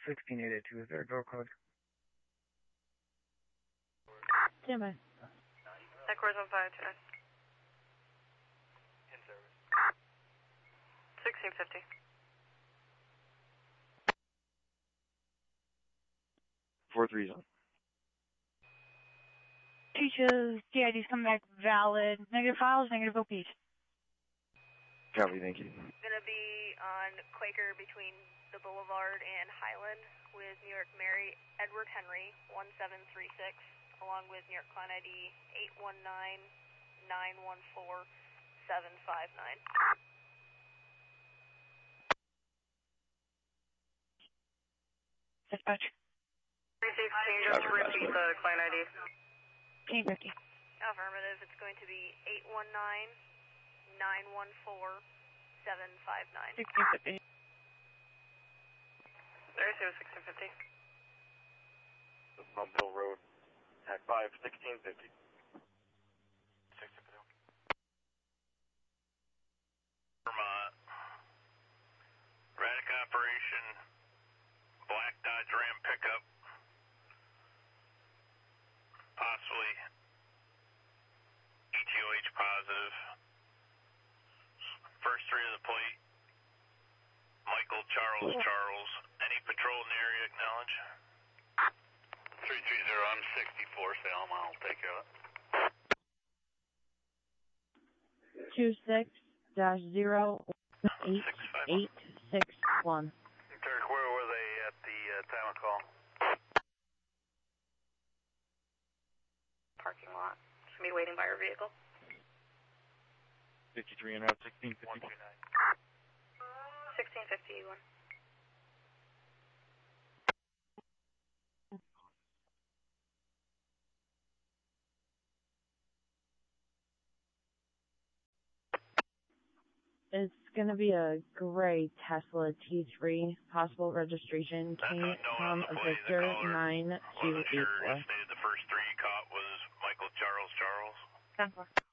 16882. Is there a door code? Stand by. Equals 1529. In service. 1650. Four three zone. Teachers, DID's come back valid. Negative files, negative OPs. Copy, thank you. Gonna be on Quaker between the Boulevard and Highland with New York Mary Edward Henry 1736, along with New York Client ID 819914759. Dispatch. 316, just repeat the client ID. 1850. Affirmative, it's going to be 819914759. 1650. There is 1650. Bump Hill Road, Act 5, 1650. 1650. Vermont. Radic operation, black Dodge Ram pickup, possibly ETOH positive. First three of the plate, Michael Charles Charles. Any patrol in the area acknowledge? 330, I'm 64, Salem, I'll take care of it. 26-08861. Dirk, where were they at the time of call? Parking lot. Should be waiting by our vehicle. 53 and out, 1650. 1651. It's going to be a gray Tesla T3. Possible registration came from Victor 9284. Stated the first three you caught was Michael Charles Charles. 10-4.